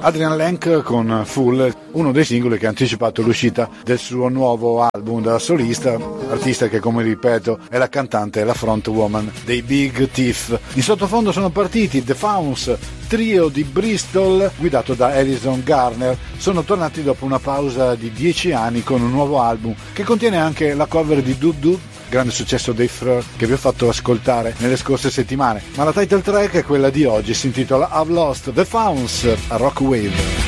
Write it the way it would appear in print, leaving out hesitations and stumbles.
Adrian Lenk con Full, uno dei singoli che ha anticipato l'uscita del suo nuovo album da solista, artista che, come ripeto, è la cantante e la frontwoman dei Big Thief. In sottofondo sono partiti The Fauns, trio di Bristol guidato da Alison Garner. Sono tornati dopo una pausa di 10 anni con un nuovo album che contiene anche la cover di Doo Doo, grande successo dei Freur che vi ho fatto ascoltare nelle scorse settimane, ma la title track è quella di oggi, si intitola I've Lost. The Fauns a Rock Wave.